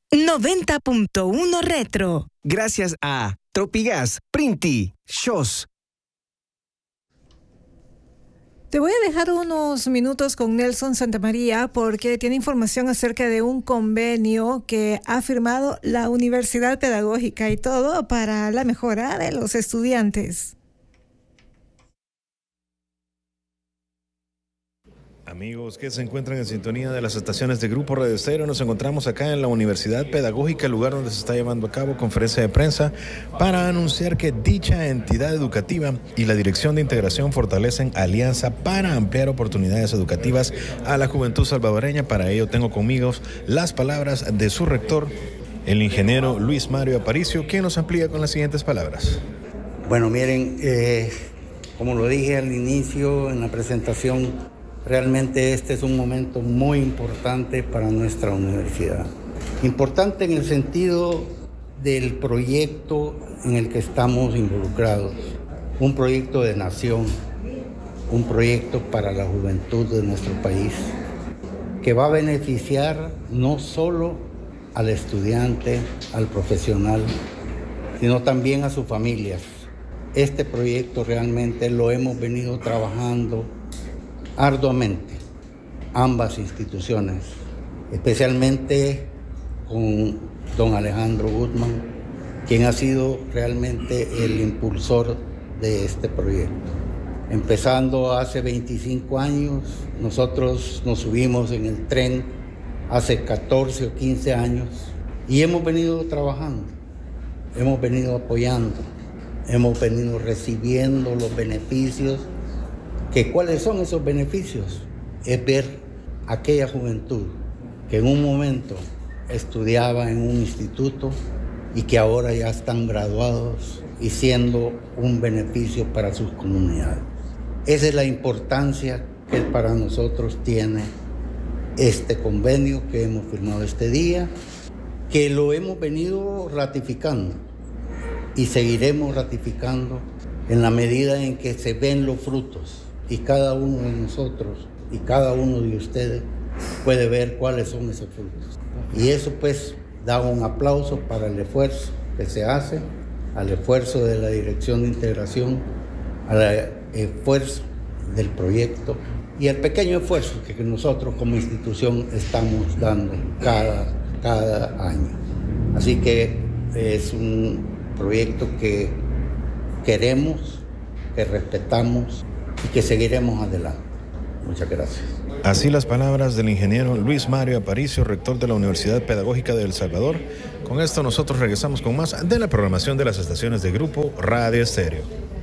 90.1 Retro. Gracias a Tropigas, Printi, Shows. Te voy a dejar unos minutos con Nelson Santamaría porque tiene información acerca de un convenio que ha firmado la Universidad Pedagógica y todo para la mejora de los estudiantes. Amigos que se encuentran en sintonía de las estaciones de Grupo Radio Estéreo, nos encontramos acá en la Universidad Pedagógica, el lugar donde se está llevando a cabo conferencia de prensa para anunciar que dicha entidad educativa y la Dirección de Integración fortalecen alianza para ampliar oportunidades educativas a la juventud salvadoreña. Para ello tengo conmigo las palabras de su rector, el ingeniero Luis Mario Aparicio, quien nos amplía con las siguientes palabras. Bueno, miren, como lo dije al inicio en la presentación, realmente este es un momento muy importante para nuestra universidad. Importante en el sentido del proyecto en el que estamos involucrados. Un proyecto de nación, un proyecto para la juventud de nuestro país, que va a beneficiar no solo al estudiante, al profesional, sino también a sus familias. Este proyecto realmente lo hemos venido trabajando arduamente, ambas instituciones, especialmente con don Alejandro Guzmán, quien ha sido realmente el impulsor de este proyecto. Empezando hace 25 años, nosotros nos subimos en el tren hace 14 o 15 años y hemos venido trabajando, hemos venido apoyando, hemos venido recibiendo los beneficios. ¿Cuáles son esos beneficios? Es ver aquella juventud que en un momento estudiaba en un instituto y que ahora ya están graduados y siendo un beneficio para sus comunidades. Esa es la importancia que para nosotros tiene este convenio que hemos firmado este día, que lo hemos venido ratificando y seguiremos ratificando en la medida en que se ven los frutos. Y cada uno de nosotros y cada uno de ustedes puede ver cuáles son esos frutos. Y eso pues da un aplauso para el esfuerzo que se hace, al esfuerzo de la Dirección de Integración, al esfuerzo del proyecto y el pequeño esfuerzo que nosotros como institución estamos dando cada año. Así que es un proyecto que queremos, que respetamos y que seguiremos adelante. Muchas gracias. Así las palabras del ingeniero Luis Mario Aparicio, rector de la Universidad Pedagógica de El Salvador. Con esto nosotros regresamos con más de la programación de las estaciones de Grupo Radio Estéreo.